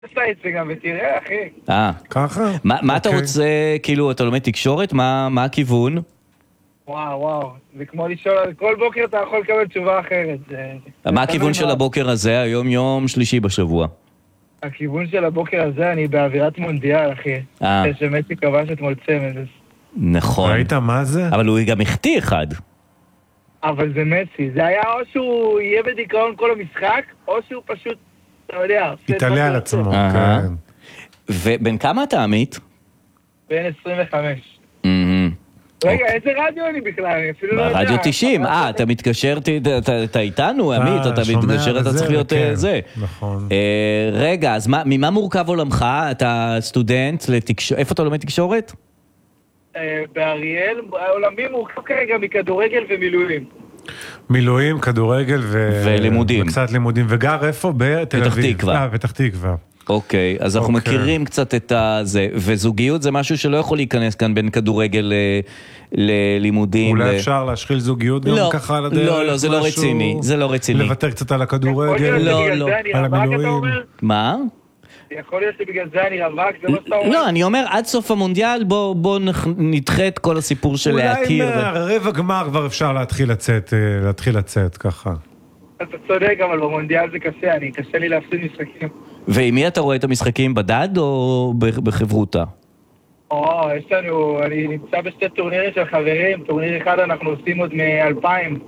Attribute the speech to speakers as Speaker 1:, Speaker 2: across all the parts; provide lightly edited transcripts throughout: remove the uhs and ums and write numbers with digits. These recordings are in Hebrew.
Speaker 1: עשה את זה גם ותראה, אחי.
Speaker 2: ככה?
Speaker 3: מה אתה רוצה, כאילו, אתה לומד תקשורת? מה הכיוון?
Speaker 1: וואו, זה כמו לשאול, כל בוקר אתה יכול לקבל תשובה אחרת.
Speaker 3: מה הכיוון של הבוקר הזה? היום יום שלישי בשבוע.
Speaker 1: הכיוון של הבוקר הזה, אני באווירת מונדיאל, אחי. שמסי כבש אתמול צמד.
Speaker 3: נכון.
Speaker 2: ראית מה זה?
Speaker 3: אבל הוא גם החטיא אחד.
Speaker 1: אבל זה מסי. זה היה או שהוא יהיה בדיכאון כל המשחק, או שהוא פשוט, אתה יודע,
Speaker 2: התעלה על עצמו, כן.
Speaker 3: ובין כמה אתה, עמית?
Speaker 1: בין 25. רגע, איזה רדיו אני בכלל? אני אפילו לא יודע.
Speaker 3: רדיו 90. אתה מתקשר, אתה איתנו, עמית, אתה מתקשר, אתה צריך להיות זה.
Speaker 2: נכון.
Speaker 3: רגע, אז ממה מורכב עולמך? אתה סטודנט לתקשורת, איפה אתה לומד תקשורת?
Speaker 1: באריאל, העולמי מורכב כרגע מכדורגל ומילואים.
Speaker 2: מילואים, כדורגל
Speaker 3: ולימודים.
Speaker 2: וקצת לימודים. וגר איפה? בתל אביב. פתח תקווה.
Speaker 3: אוקיי, אז אנחנו מכירים קצת את זה, וזוגיות זה משהו שלא יכול להיכנס כאן בין כדורגל ללימודים.
Speaker 2: אולי אפשר להשחיל זוגיות גם ככה על הדרך?
Speaker 3: לא, זה לא רציני, זה לא רציני.
Speaker 2: לוותר קצת על הכדורגל?
Speaker 3: לא.
Speaker 2: על המילואים?
Speaker 3: מה?
Speaker 1: יכול להיות שבגלל זה אני רווק, זה לא סתם אומר?
Speaker 3: לא, אני אומר, עד סוף המונדיאל בוא נדחה את כל הסיפור של להכיר.
Speaker 2: אולי מהרבע גמר כבר אפשר להתחיל לצאת ככה.
Speaker 1: אתה צודק, אבל במונדיאל זה קשה, קשה לי להפסיד משחקים.
Speaker 3: ועם מי אתה רואה את המשחקים, בדד או בחברותה?
Speaker 1: יש לנו, אני נמצא בשתי טורנירים של חברים, טורניר אחד אנחנו עושים עוד מ-2000,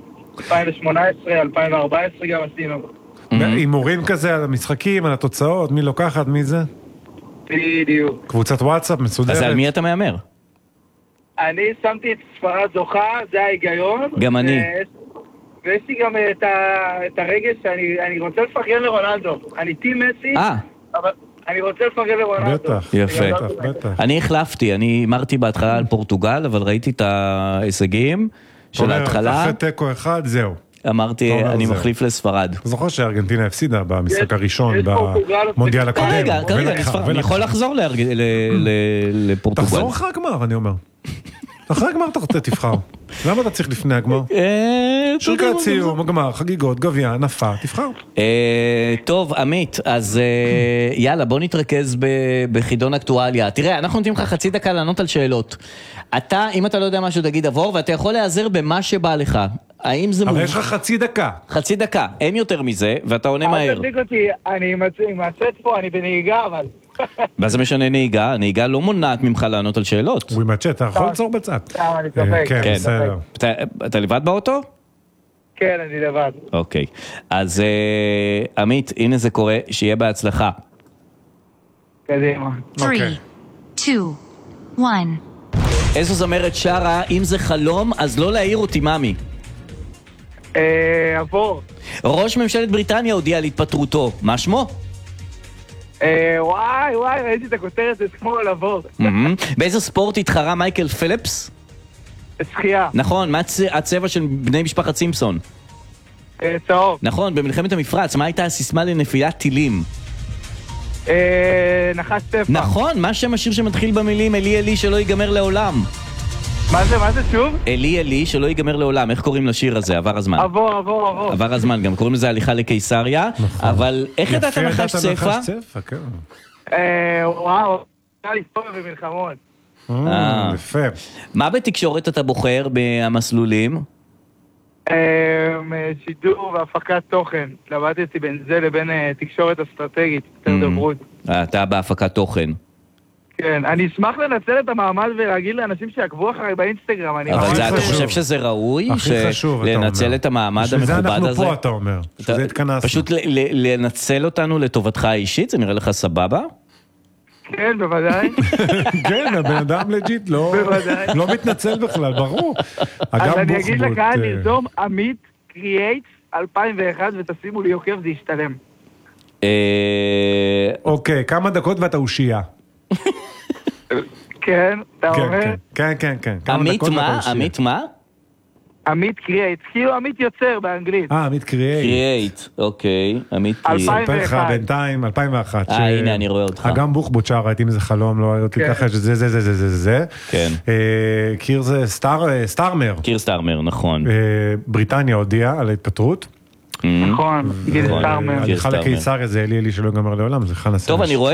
Speaker 1: 2018, 2014 גם עשינו.
Speaker 2: הימורים כזה על המשחקים, על התוצאות, מי לוקחת, מי זה?
Speaker 1: בדיוק.
Speaker 2: קבוצת וואטסאפ מסודרת?
Speaker 3: אז על מי אתה מאמר?
Speaker 1: אני שמתי את ספרד זוכה, זה ההיגיון.
Speaker 3: גם אני.
Speaker 1: ויש לי גם את הרגש שאני רוצה לפרגן לרונלדו. אני טים מסי, אבל אני רוצה לפרגן לרונלדו.
Speaker 2: בטח,
Speaker 3: יפה.
Speaker 2: בטח.
Speaker 3: אני החלפתי, אני אמרתי בהתחלה על פורטוגל, אבל ראיתי את ההישגים של ההתחלה.
Speaker 2: אחרי טקו אחד, זהו.
Speaker 3: אמרתי, אני מחליף לספרד.
Speaker 2: זוכר שארגנטינה הפסידה במשחק הראשון במונדיאל הקודם.
Speaker 3: כרגע, אני יכול לחזור לפורטוגל.
Speaker 2: תחזור אחרי הגמר, אני אומר. אחרי הגמר אתה תבחר. למה אתה צריך לפני הגמר? שריקת סיום, הגמר, חגיגות, גביע, נפה, תבחר.
Speaker 3: טוב, עמית, אז יאללה, בוא נתרכז בחידון אקטואליה. תראה, אנחנו נותנים לך חצי דקה לענות על שאלות. אתה, אם אתה לא יודע משהו, תגיד עבור, ואתה יכול להיעזר במה שבא לך. האם זה
Speaker 2: אבל יש לך חצי דקה.
Speaker 3: חצי דקה, אין יותר מזה, ואתה עונה מהר.
Speaker 1: תבדיק אותי, אני מצאת פה, אני בנהיגה, אבל...
Speaker 3: מה זה משנה נהיגה? הנהיגה לא מונעת ממך לענות על שאלות.
Speaker 2: הוא עם הצ'אט, אתה יכול לעצור בצד.
Speaker 1: אני צוחק.
Speaker 2: כן, בסדר.
Speaker 3: אתה לבד באוטו?
Speaker 1: כן, אני לבד.
Speaker 3: אוקיי. אז עמית, הנה זה קורה, שיהיה בהצלחה.
Speaker 1: קדימה.
Speaker 4: 3, 2, 1.
Speaker 3: איזו זמרת שרה, אם זה חלום, אז לא להעיר אותי, ממי.
Speaker 1: עבור.
Speaker 3: ראש ממשלת בריטניה הודיע על התפטרותו. מה שמו?
Speaker 1: וואי, ראיתי את הכותרת, זה כמו לעבור.
Speaker 3: באיזה ספורט התחרה מייקל פלפס?
Speaker 1: שחייה.
Speaker 3: נכון, מה הצבע של בני משפחת סימפסון?
Speaker 1: צהוב.
Speaker 3: נכון, במלחמת המפרץ, מה הייתה הסיסמה לנפילת טילים?
Speaker 1: נחש טפח.
Speaker 3: נכון, מה שם השיר שמתחיל במילים אלי אלי שלא ייגמר לעולם?
Speaker 1: מה זה שוב?
Speaker 3: אלי אלי שלא ייגמר לעולם, איך קוראים לשיר הזה? עבר הזמן.
Speaker 1: עבור.
Speaker 3: עבר הזמן, גם קוראים לזה הליכה לקיסריה, אבל איך ידעת נחש צפה?
Speaker 1: וואו, אפשר לספור במלחמות.
Speaker 2: יפה.
Speaker 3: מה בתקשורת אתה בוחר במסלולים?
Speaker 1: שידור והפקת תוכן. למדתי בין זה לבין תקשורת אסטרטגית, יותר דוברות.
Speaker 3: אתה בהפקת תוכן.
Speaker 1: כן, אני אשמח לנצל את המעמד ולהגיד לאנשים שיעקבו אחרי באינסטגרם.
Speaker 3: אבל אתה חושב שזה ראוי?
Speaker 2: הכי חשוב, אתה אומר.
Speaker 3: לנצל את המעמד המכובד הזה?
Speaker 2: בשביל זה אנחנו פה, אתה אומר. שזה התכנסנו.
Speaker 3: פשוט לנצל אותנו לטובתך האישית? זה נראה לך סבבה?
Speaker 1: כן, בוודאי.
Speaker 2: כן, הבן אדם לג'יט לא מתנצל בכלל, ברור.
Speaker 1: אז אני אגיד לקהל לרדום עמית קריאייטס 2001 ותשימו לי עוקב, זה ישתלם.
Speaker 2: אוקיי, כמה דקות ואתה אושייה.
Speaker 1: כן, אתה אומר?
Speaker 2: כן.
Speaker 3: עמית מה?
Speaker 1: עמית קריאייט, כאילו עמית יוצר באנגלית.
Speaker 2: עמית קריאייט.
Speaker 3: קריאייט, אוקיי, עמית קריאייט.
Speaker 1: 2001.
Speaker 2: בינתיים, 2001.
Speaker 3: הנה, אני רואה אותך.
Speaker 2: גם בוחבוט שר, הייתי אם זה חלום, לא ראיתי ככה, זה.
Speaker 3: כן.
Speaker 2: קיר זה סטארמר.
Speaker 3: קיר סטארמר, נכון.
Speaker 2: בריטניה הודיעה על ההתפטרות.
Speaker 1: נכון, גיל סטארמן.
Speaker 2: הליכה לקיסריה זה אלי שלא גמר לעולם, זה חנה סנש.
Speaker 3: טוב, אני רואה